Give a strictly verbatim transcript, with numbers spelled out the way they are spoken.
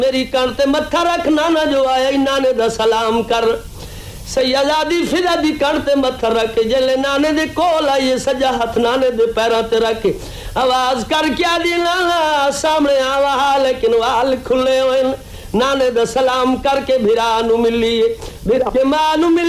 मेरी कण ते मत्था रख नाना जो आया नाने दा सलाम कर सैयदादी फिदा दी कण ते मत्था रख जले नाने दे कोल आइए सजा हथ नाने दे पैरां ते रख आवाज कर क्या दी नाना सामने आवा लेकिन वाल खुले हुए नाने दा सलाम करके भिरा नु मिली भिरा के मां नु मिली